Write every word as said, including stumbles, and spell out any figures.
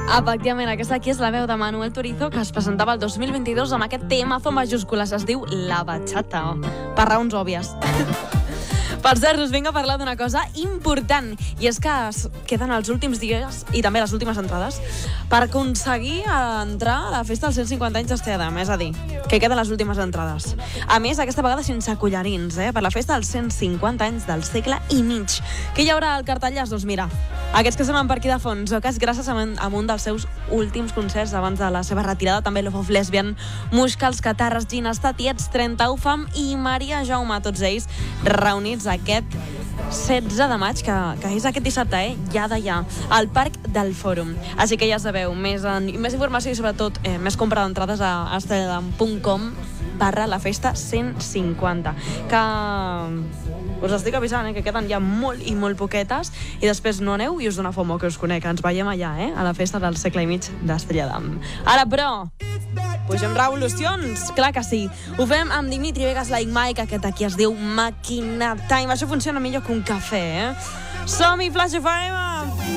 Efectivament, aquesta aquí és la veu de Manuel Turizo, que es presentava el dos mil vint-i-dos amb aquest temazo majúscules. Es diu La Bachata, per raons òbvies. Per cert, us vinc a parlar d'una cosa important, i és que es queden els últims dies, i també les últimes entrades, per aconseguir entrar a la festa dels cent cinquanta anys d'Estrella d'Am, és a dir, que queden les últimes entrades. A més, aquesta vegada sense collarins, eh? Per la festa dels cent cinquanta anys del segle i mig. Què hi haurà al cartellàs? Doncs mira, aquests que sonen per aquí de fons, o que és gràcies a un dels seus últims concerts abans de la seva retirada, també Love of Lesbian, Muscals, Catarres, Ginesta, Tiets, trenta-u Fam i Maria Jaume, tots ells reunits aquest setze de maig, que, que és aquest dissabte, eh? Ja de ja, al Parc del Fòrum. Així que ja sabeu, més, en, més informació i sobretot eh, més compra d'entrades a estrelladam punt com barra la festa cent cinquanta. Que us estic avisant, eh, que queden ja molt i molt poquetes, i després no aneu i us dona fomo que us conec. Ens veiem allà, eh, a la festa del segle i mig d'Estrella d'Am. Ara, però, pugem revolucions? Clar que sí. Ho fem amb Dimitri Vegas Like Mike, aquest aquí es diu Màquina Time. Això funciona millor que un cafè, eh? Som-hi, Flash F M!